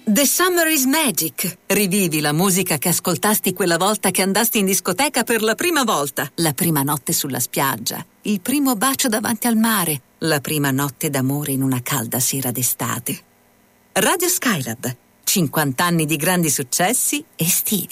The Summer is Magic. Rivivi la musica che ascoltasti quella volta che andasti in discoteca per la prima volta. La prima notte sulla spiaggia. Il primo bacio davanti al mare. La prima notte d'amore in una calda sera d'estate. Radio Skylab. 50 anni di grandi successi estivi.